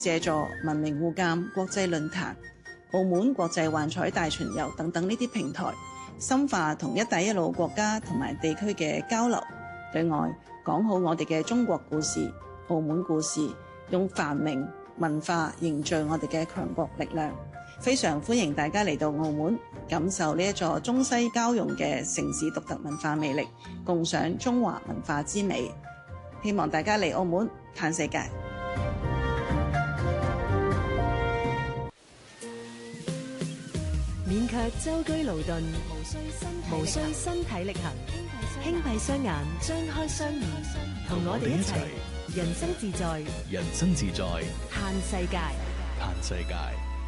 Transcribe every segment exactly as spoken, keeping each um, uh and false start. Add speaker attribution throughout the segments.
Speaker 1: 借助文明互鑑國際論壇、澳門國際幻彩大巡遊等等呢啲平台，深化同一帶一路國家同埋地區嘅交流，對外講好我哋嘅中國故事、澳門故事，用繁榮文化凝聚我哋嘅強國力量。非常歡迎大家嚟到澳門，感受呢一座中西交融嘅城市獨特文化魅力，共賞中華文化之美。希望大家嚟澳門嘆世界。
Speaker 2: 免卻舟車勞頓，無需身體力行，輕閉雙眼，張開雙耳，同我哋一齊人生自在，
Speaker 3: 人生自在，
Speaker 2: 嘆世界，
Speaker 3: 嘆世界。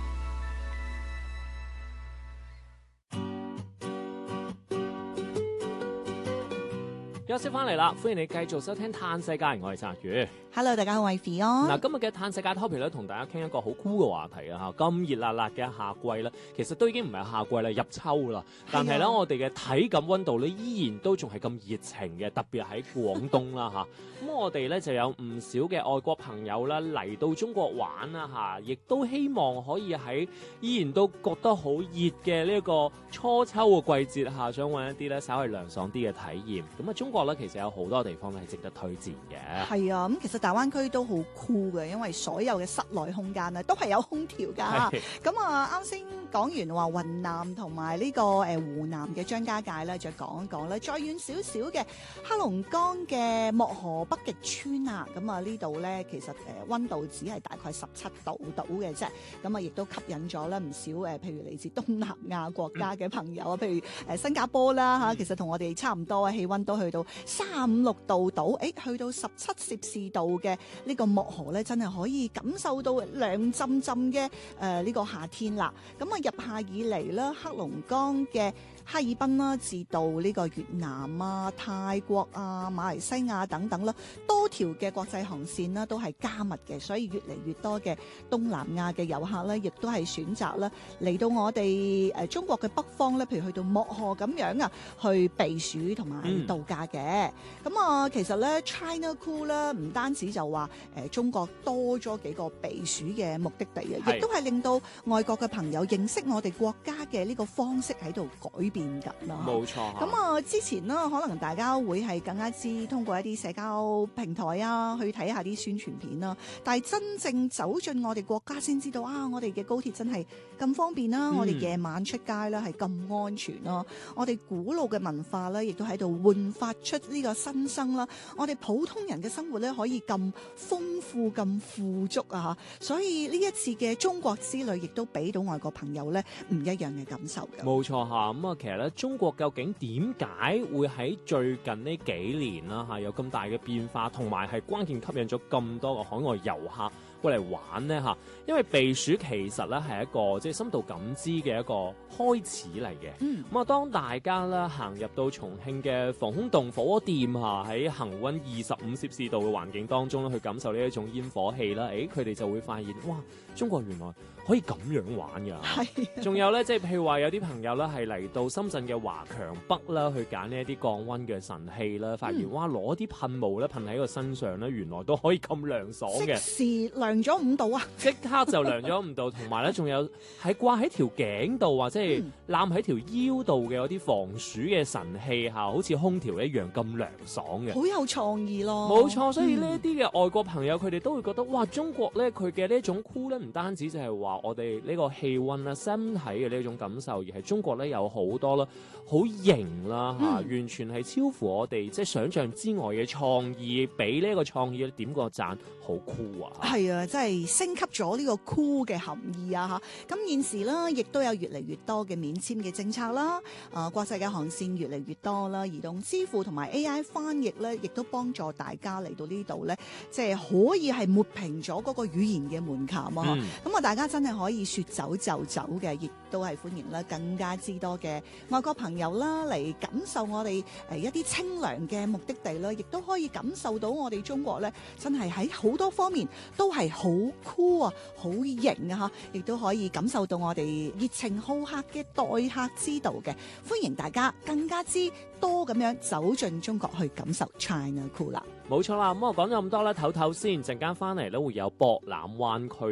Speaker 4: 休息翻嚟啦，歡迎你繼續收聽《嘆世界》，我係澤宇。
Speaker 5: Hello， 大家好，我係 Fion。
Speaker 4: 嗱，今日嘅《嘆世界》topic 咧，同大家傾一個好酷嘅話題啊！嚇，咁熱辣辣嘅夏季咧，其實都已經唔係夏季啦，入秋啦。但係咧，我哋嘅體感溫度咧，依然都仲係咁熱情嘅，特別喺廣東啦嚇。咁我哋咧就有唔少嘅外國朋友啦嚟到中國玩啦嚇，亦都希望可以喺依然都覺得好熱嘅呢一個初秋嘅季節下，想揾一啲咧稍為涼爽啲嘅體驗。咁啊，中國咧其實有好多地方咧係值得推薦嘅。係
Speaker 5: 啊，咁其實大灣區都好酷嘅，因為所有嘅室內空間咧都係有空調㗎。咁啊，啱先講完話雲南同埋呢個誒湖南嘅張家界咧，再講一講咧，再遠少少嘅黑龍江嘅漠河北極村啊，咁啊呢度咧其實誒溫度只係大概十七度到嘅啫，咁啊亦都吸引咗咧唔少誒，譬如嚟自東南亞國家嘅朋友啊，譬如誒新加坡啦嚇，其實同我哋差唔多啊，氣溫都去到三五六度到，誒去到十七攝氏度嘅呢個漠河咧，真係可以感受到涼浸浸嘅誒呢個夏天啦。咁啊入夏以嚟啦，黑龍江嘅哈爾濱啦，至到呢個越南啊、泰國啊、馬來西亞等等啦，多條嘅國際航線啦都係加密嘅，所以越嚟越多嘅東南亞嘅遊客咧，亦都係選擇啦嚟到我哋誒中國嘅北方咧，譬如去到漠河咁樣啊，去避暑同埋度假嘅。咁、嗯、啊，其實咧 China Cool 咧，唔單止就話誒中國多咗幾個避暑嘅目的地啊，亦都係令到外國嘅朋友認識我哋國家嘅呢個方式喺度改變緊啦。冇錯。咁啊，之前呢，可能大家會係更加知通過一啲社交平台啊，去睇下啲宣傳片啦。但係真正走進我哋國家先知道啊，我哋嘅高鐵真係咁方便啦、嗯，我哋夜晚出街咧係咁安全啦，我哋古老嘅文化咧亦都喺度煥發出呢個新生啦。我哋普通人嘅生活咧可以咁豐富、咁富足啊！所以呢一次嘅中國之旅，亦都俾到外國朋友咧唔一樣嘅感受嘅。冇錯嚇，咁啊，其實咧，中國究竟點解會喺最近呢幾年啦嚇有咁大嘅變化，同埋係關鍵吸引咗咁多個海外遊客過嚟玩呢嚇？因為避暑其實咧係一個即係深度感知嘅一個開始嚟嘅。嗯。咁啊，當大家咧行入到重慶嘅防空洞火鍋店嚇，喺恆溫二十五攝氏度嘅環境當中咧，去感受呢一種煙火氣啦，誒，佢哋就會發現，哇！中國原來可以咁樣玩㗎。係。仲有咧，即係譬如話有啲朋友咧係嚟到深圳嘅華強北啦，去揀呢一啲降溫嘅神器啦，發現、嗯、哇，攞啲噴霧咧噴喺個身上咧，原來都可以咁涼爽嘅。即時涼咗五度啊！即刻就涼咗五度，同埋咧仲有喺掛喺條頸度或者係攬喺條腰度嘅嗰啲防暑嘅神器嚇，好似空調一樣咁涼爽嘅。好有創意咯！冇錯，所以呢一啲嘅外國朋友佢哋都會覺得哇，中國咧佢嘅呢一種酷咧，唔單止就係話我哋呢個氣溫啦、身體嘅呢一種感受，而係中國咧有好多啦，好型啦嚇、嗯，完全係超乎我哋即係想象之外嘅創意，俾呢一個創意咧點個讚，好酷啊！係啊，真係升級咗呢個酷嘅含義啊嚇！咁現時啦，亦都有越嚟越多嘅免簽嘅政策啦，啊、呃、國際嘅航線越嚟越多啦，移動支付同埋 A I 翻譯咧，亦都幫助大家嚟到呢度咧，即係可以係抹平咗嗰個語言嘅門檻啊！咁、嗯、啊，大家真係可以說走就走嘅，亦都係歡迎啦，更加之多嘅外國朋友啦嚟感受我哋誒一啲清涼嘅目的地啦，亦都可以感受到我哋中國咧，真係喺好多方面都係好酷啊，好型啊，亦都可以感受到我哋熱情好客嘅待客之道嘅。歡迎大家更加之多咁樣走進中國去感受 China Cool 啦。
Speaker 4: 冇錯啦，咁我講咗咁多啦，唞唞先，陣間翻嚟咧會有博覽灣區。